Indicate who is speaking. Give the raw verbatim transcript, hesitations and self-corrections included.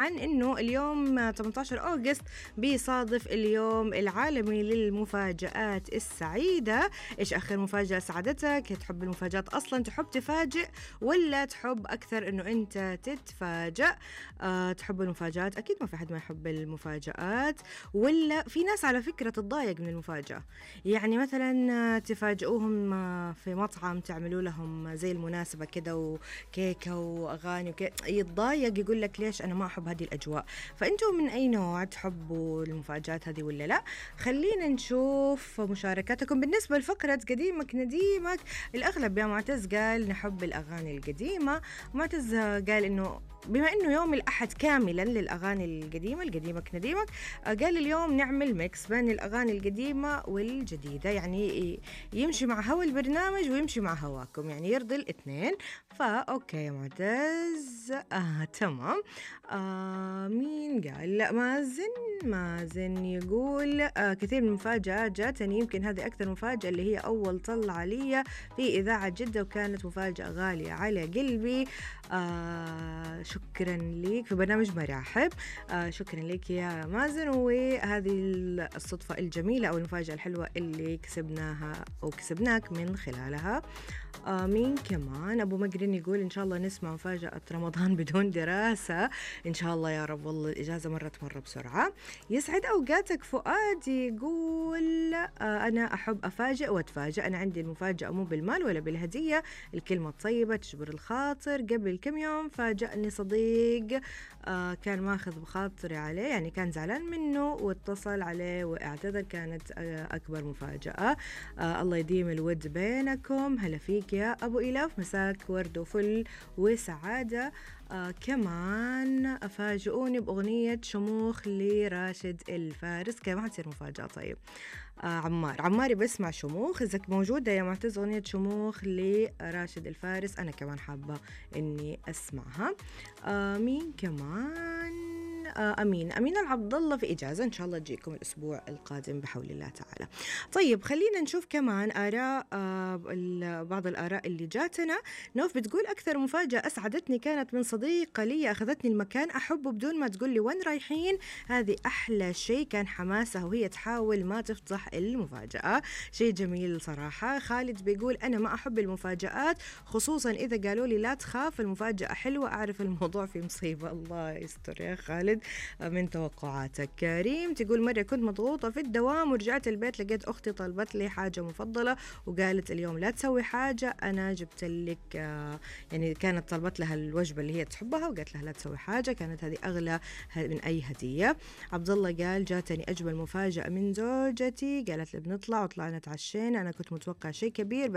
Speaker 1: إنه اليوم ثمانية عشر أغسطس بيصادف اليوم العالمي للمفاجآت السعيدة. إيش آخر مفاجأة سعدتك؟ تحب المفاجآت أصلا؟ تحب تفاجئ ولا تحب أكثر إنه أنت تتفاجأ؟ أه تحب المفاجآت؟ أكيد ما في حد ما يحب المفاجآت. ولا في ناس على فكرة تتضايق من المفاجأة، يعني مثلا تفاجئوهم في مطعم، تعملوا لهم زي المناسبة كده وكيكة وأغاني وكي، يتضايق يقول لك ليش أنا ما أحب هذه الأجواء. فأنتوا من أي نوع؟ تحبوا المفاجآت هذه ولا لا؟ خلينا نشوف مشاركاتكم. بالنسبة لفقرة قديمك نديمك، الأغلب يا معتز قال نحب الأغاني القديمة. معتز قال إنه بما إنه يوم الأحد كاملا للأغاني القديمة، القديمك نديمك، قال اليوم نعمل ميكس بين الأغاني القديمة والجديدة، يعني يمشي مع هوا البرنامج ويمشي مع هواكم، يعني يرضي الاثنين. فأوكي يا معتز، آه تمام. آه مين قال؟ لا مازن مازن يقول آه كثير من المفاجآت جاتني، يمكن هذه أكثر مفاجأة اللي هي أول طلعة لي في إذاعة جدة، وكانت مفاجأة غالية على قلبي. آه شكرا لك في برنامج مراحب. آه شكرا لك يا مازن، وهذه الصدفة الجميلة أو المفاجأة الحلوة اللي كسبناها أو كسبناك من خلالها. آه مين كمان؟ أبو مقرن يقول إن شاء الله نسمع مفاجأة رمضان بدون دراسة، إن شاء الله يا رب، والله الإجازة مرت مرة بسرعة. يسعد أوقاتك فؤاد يقول آه أنا أحب أفاجئ وأتفاجأ، أنا عندي المفاجأة مو بالمال ولا بالهدية، الكلمة الطيبة تجبر الخاطر. قبل كم يوم فاجأني صديق آه كان ماخذ بخاطري عليه، يعني كان زعلان منه واتصل عليه واعتذر، كانت آه أكبر مفاجأة. آه الله يديم الود بينكم. هلا فيك يا أبو إلاف، مساك ورد وفل وسعادة. آه كمان أفاجئوني بأغنية شموخ لراشد الفارس، كمان حتصير مفاجأة. طيب آه عمار عماري بسمع شموخ، إذا موجودة يا معتز أغنية شموخ لراشد الفارس أنا كمان حابة إني أسمعها. آه مين كمان؟ آه أمين أمين العبد الله في إجازة، إن شاء الله تجيكم الأسبوع القادم بحول الله تعالى. طيب خلينا نشوف كمان آراء آه بعض الآراء اللي جاتنا. نوف بتقول أكثر مفاجأة أسعدتني كانت من صديقة لي أخذتني المكان أحبه بدون ما تقول لي وين رايحين، هذه أحلى شيء، كان حماسة وهي تحاول ما تفضح المفاجأة، شيء جميل صراحة. خالد بيقول أنا ما أحب المفاجآت خصوصا إذا قالوا لي لا تخاف المفاجأة حلوة، أعرف الموضوع في مصيبة. الله يستر يا خالد من توقعاتك. كريم تقول مرة كنت مضغوطة في الدوام ورجعت البيت لقيت أختي طلبت لي حاجة مفضلة وقالت اليوم لا تسوي حاجة، أنا جبت لك يعني كانت طلبت لها الوجبة اللي هي تحبها وقالت لها لا تسوي حاجة، كانت هذه أغلى من أي هدية. عبد الله قال جاتني أجمل مفاجأة من زوجتي، قالت لي بنطلع وطلعنا تعشينا، أنا كنت متوقع شيء كبير